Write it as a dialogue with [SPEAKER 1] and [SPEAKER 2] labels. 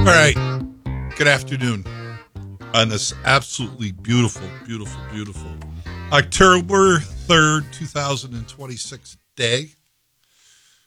[SPEAKER 1] All right. Good afternoon on this absolutely beautiful, beautiful, beautiful October 3rd, 2026 day.